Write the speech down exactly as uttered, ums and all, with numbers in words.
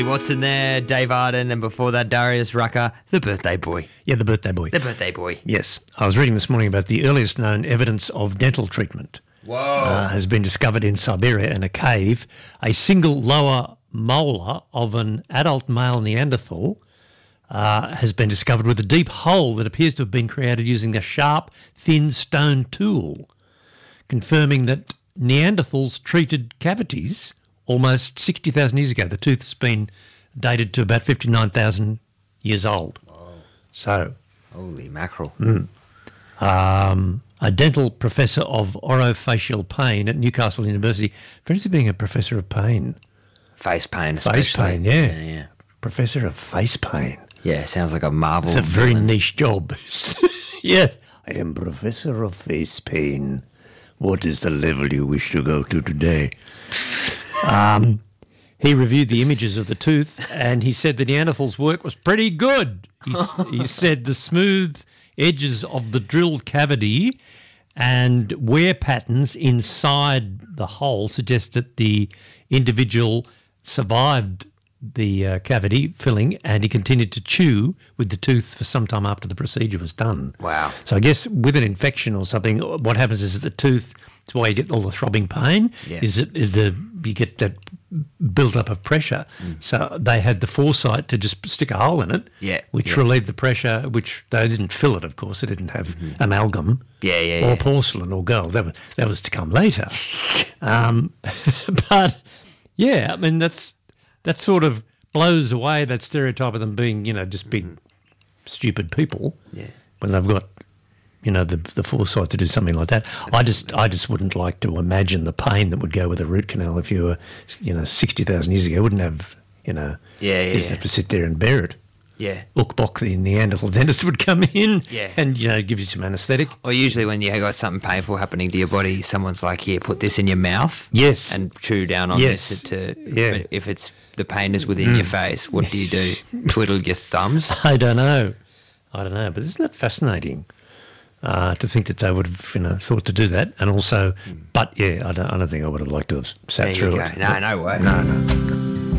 Watson there, Dave Arden, and before that, Darius Rucker, the birthday boy. Yeah, the birthday boy. The birthday boy. Yes. I was reading this morning about the earliest known evidence of dental treatment. Whoa. Uh, has been discovered in Siberia in a cave. A single lower molar of an adult male Neanderthal uh, has been discovered with a deep hole that appears to have been created using a sharp, thin stone tool, confirming that Neanderthals treated cavities almost sixty thousand years ago. The tooth's been dated to about fifty-nine thousand years old. Whoa. So, holy mackerel. Mm, um, a dental professor of orofacial pain at Newcastle University. Fancy being a professor of pain. Face pain, Face especially. pain, yeah. yeah. Yeah, Professor of face pain. Yeah, sounds like a Marvel It's a very villain. niche job. Yes. I am professor of face pain. What is the level you wish to go to today? Um, he reviewed the images of the tooth and he said the Neanderthal's work was pretty good. He, he said the smooth edges of the drilled cavity and wear patterns inside the hole suggest that the individual survived the uh, cavity filling and he continued to chew with the tooth for some time after the procedure was done. Wow. So I guess with an infection or something, what happens is that the tooth, that's why you get all the throbbing pain, Yeah. is that the you get that build up of pressure. Mm. So they had the foresight to just stick a hole in it, Yeah, which yeah. relieved the pressure, which they didn't fill it, of course. They didn't have Mm-hmm. amalgam Yeah, yeah, or yeah. porcelain or gold. That was, that was to come later. um, but, yeah, I mean, that's that sort of blows away that stereotype of them being, you know, just big, stupid people Yeah. when they've got, you know, the the foresight to do something like that. I just I just wouldn't like to imagine the pain that would go with a root canal if you were, you know, sixty thousand years ago. Wouldn't have, you know, Yeah, yeah, just yeah. have to sit there and bear it. Yeah. Ukbok, the Neanderthal dentist, would come in Yeah. and, you know, give you some anaesthetic. Or usually when you got something painful happening to your body, someone's like, here, put this in your mouth. Yes. And chew down on Yes. this to, Yeah. but if it's the pain is within your face, what do you do? Twiddle your thumbs? I don't know. I don't know. But isn't that fascinating uh, to think that they would have, you know, thought to do that? And also, but yeah, I don't, I don't think I would have liked to have sat There you through go. it. No, no way. No, no.